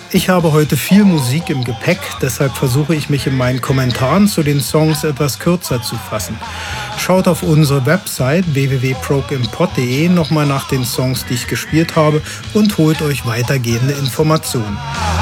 Ich habe heute viel Musik im Gepäck, deshalb versuche ich mich in meinen Kommentaren zu den Songs etwas kürzer zu fassen. Schaut auf unsere Website www.progrimpod.de nochmal nach den Songs, die ich gespielt habe, und holt euch weitergehende Informationen.